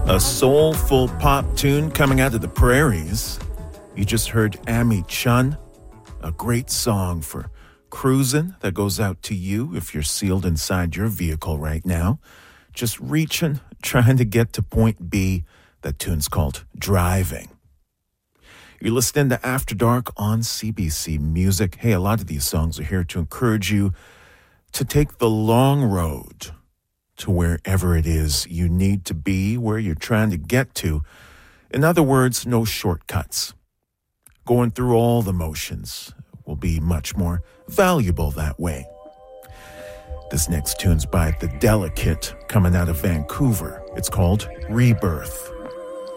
A soulful pop tune coming out of the prairies. You just heard Amy Chun, a great song for cruising that goes out to you if you're sealed inside your vehicle right now. Just reaching, trying to get to point B. That tune's called Driving. You're listening to After Dark on CBC Music. Hey, a lot of these songs are here to encourage you to take the long road to wherever it is you need to be, where you're trying to get to. In other words, no shortcuts. Going through all the motions will be much more valuable that way. This next tune's by The Delicate, coming out of Vancouver. It's called Rebirth.